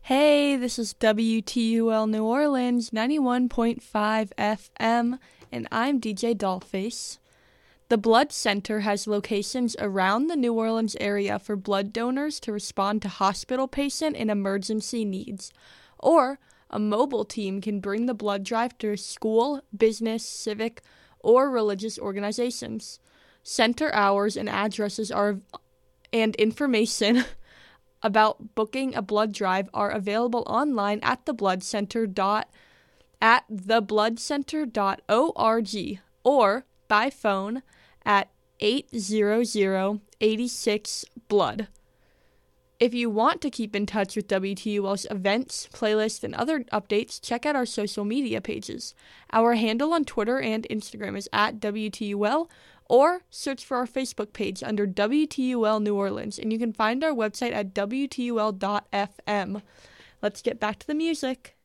Hey, this is WTUL New Orleans 91.5 FM, and I'm DJ Dollface. The Blood Center has locations around the New Orleans area for blood donors to respond to hospital patient and emergency needs. Or a mobile team can bring the blood drive to school, business, civic, or religious organizations. Center hours and addresses and information about booking a blood drive are available online at thebloodcenter.org or by phone at 800-86-BLOOD. If you want to keep in touch with WTUL's events, playlists, and other updates, check out our social media pages. Our handle on Twitter and Instagram is at WTUL, or search for our Facebook page under WTUL New Orleans, and you can find our website at WTUL.fm. Let's get back to the music.